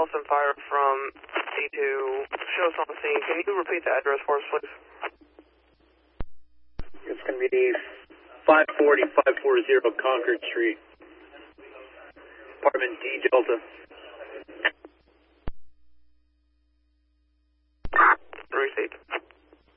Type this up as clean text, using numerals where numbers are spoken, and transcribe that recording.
Austin Fire from D2. Show us on the scene. Can you repeat the address for us, please? It's going to be 540 Concord Street. Apartment D Delta.